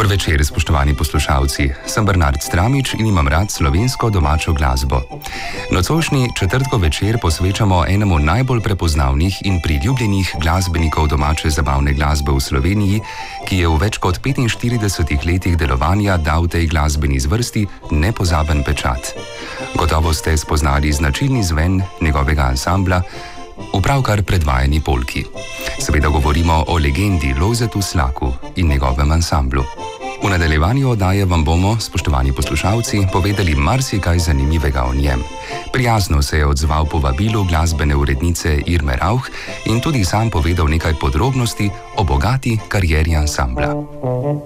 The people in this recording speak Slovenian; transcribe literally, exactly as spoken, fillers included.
Dober večer, spoštovani poslušalci. Sem Bernard Stramič in imam rad slovensko domačo glasbo. Nocojšnji četrtkov večer posvečamo enemu najbolj prepoznavnih in priljubljenih glasbenikov domače zabavne glasbe v Sloveniji, ki je v več kot petinštiridesetih letih delovanja dal tej glasbeni zvrsti nepozaben pečat. Gotovo ste spoznali značilni zven njegovega ansambla v pravkar predvajani polki. Seveda govorimo o legendi Lojzetu Slaku in njegovem ansamblu. V nadaljevanju oddaje vam bomo, spoštovani poslušalci, povedali marsikaj zanimivega o njem. Prijazno se je odzval povabilu glasbene urednice Irme Rauch in tudi sam povedal nekaj podrobnosti o bogati karieri ansambla.